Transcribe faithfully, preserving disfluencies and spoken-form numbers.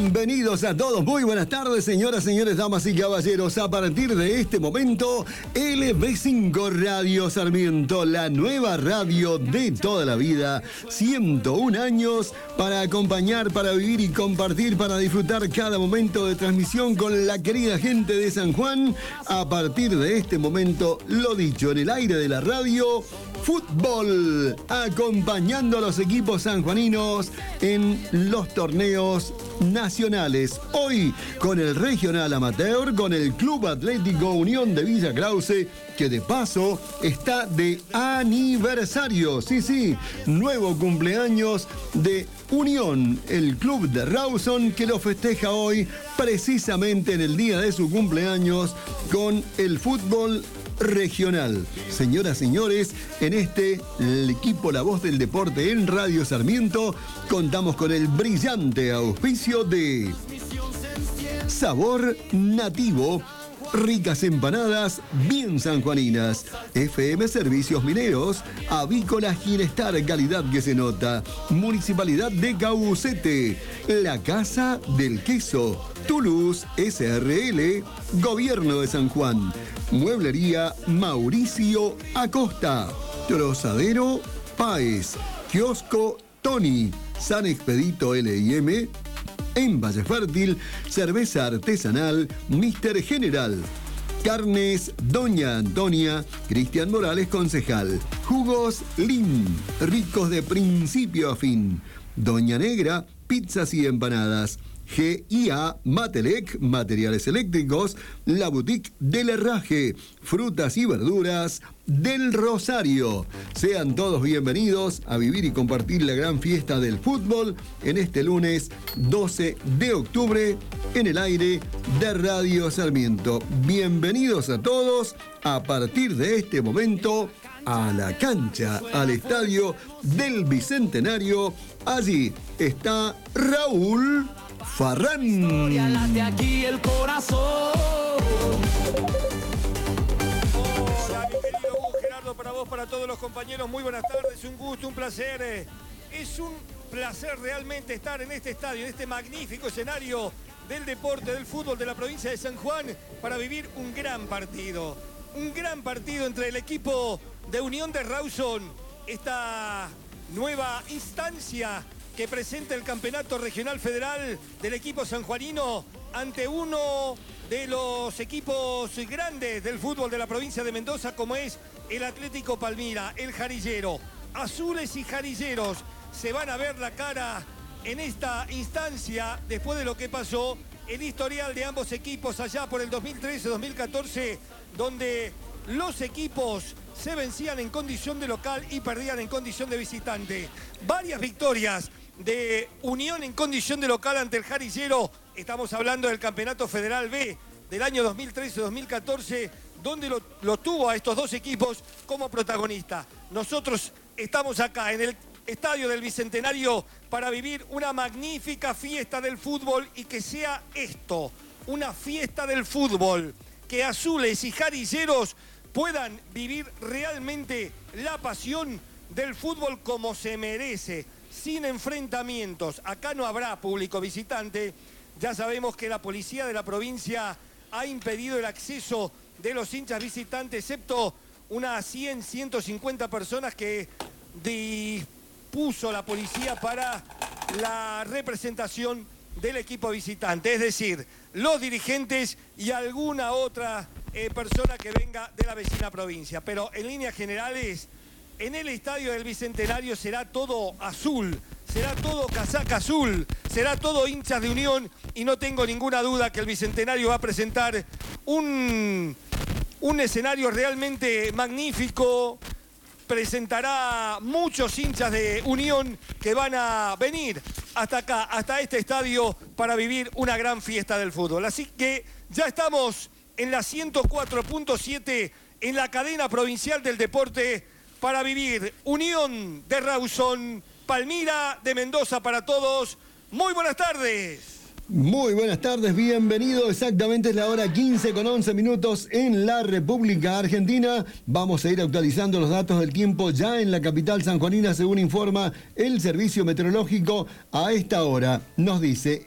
Bienvenidos a todos, muy buenas tardes, señoras, señores, damas y caballeros. A partir de este momento, L B cinco Radio Sarmiento, la nueva radio de toda la vida, ciento uno años para acompañar, para vivir y compartir, para disfrutar cada momento de transmisión con la querida gente de San Juan. A partir de este momento, lo dicho, en el aire de la radio, fútbol, acompañando a los equipos sanjuaninos en los torneos nacionales. Hoy con el Regional Amateur, con el Club Atlético Unión de Villa Krause, que de paso está de aniversario. Sí, sí, nuevo cumpleaños de Unión, el club de Rawson, que lo festeja hoy precisamente en el día de su cumpleaños con el fútbol regional. Señoras, señores, en este, el equipo La Voz del Deporte en Radio Sarmiento, contamos con el brillante auspicio de Sabor Nativo, ricas empanadas bien sanjuaninas, F M Servicios Mineros, Avícola Ginestar, calidad que se nota, Municipalidad de Caucete, La Casa del Queso, Toulouse S R L, Gobierno de San Juan, Mueblería Mauricio Acosta, Trozadero Páez, Kiosco Tony, San Expedito L I M, en Valle Fértil, cerveza artesanal míster General, carnes Doña Antonia, Cristian Morales concejal, jugos Lin, ricos de principio a fin, Doña Negra, pizzas y empanadas, G I A Matelec, materiales eléctricos, la boutique del Herraje, frutas y verduras del Rosario. Sean todos bienvenidos a vivir y compartir la gran fiesta del fútbol en este lunes doce de octubre en el aire de Radio Sarmiento. Bienvenidos a todos a partir de este momento a la cancha, al estadio del Bicentenario. Allí está Raúl Farrán. Late aquí el corazón. Hola, mi querido Hugo Gerardo, para vos, para todos los compañeros, muy buenas tardes, un gusto, un placer. Es un placer realmente estar en este estadio, en este magnífico escenario del deporte, del fútbol de la provincia de San Juan, para vivir un gran partido. Un gran partido entre el equipo de Unión de Rawson, esta nueva instancia que presenta el Campeonato Regional Federal del equipo sanjuanino ante uno de los equipos grandes del fútbol de la provincia de Mendoza, como es el Atlético Palmira, el Jarillero. Azules y jarilleros se van a ver la cara en esta instancia después de lo que pasó, el historial de ambos equipos allá por el dos mil trece dos mil catorce, donde los equipos se vencían en condición de local y perdían en condición de visitante. Varias victorias de Unión en condición de local ante el Jarillero. Estamos hablando del Campeonato Federal B del año dos mil trece dos mil catorce, donde lo, lo tuvo a estos dos equipos como protagonista. Nosotros estamos acá en el Estadio del Bicentenario para vivir una magnífica fiesta del fútbol, y que sea esto, una fiesta del fútbol, que azules y jarilleros puedan vivir realmente la pasión del fútbol como se merece, sin enfrentamientos. Acá no habrá público visitante. Ya sabemos que la policía de la provincia ha impedido el acceso de los hinchas visitantes, excepto unas cien, ciento cincuenta personas que dispuso la policía para la representación del equipo visitante. Es decir, los dirigentes y alguna otra eh, persona que venga de la vecina provincia. Pero en líneas generales, en el Estadio del Bicentenario será todo azul, será todo casaca azul, será todo hinchas de Unión, y no tengo ninguna duda que el Bicentenario va a presentar un, un escenario realmente magnífico. Presentará muchos hinchas de Unión que van a venir hasta acá, hasta este estadio, para vivir una gran fiesta del fútbol. Así que ya estamos en la ciento cuatro punto siete, en la cadena provincial del deporte, para vivir Unión de Rawson, Palmira de Mendoza para todos. Muy buenas tardes. Muy buenas tardes, bienvenido. Exactamente es la hora quince con once minutos en la República Argentina. Vamos a ir actualizando los datos del tiempo ya en la capital sanjuanina, según informa el Servicio Meteorológico. A esta hora nos dice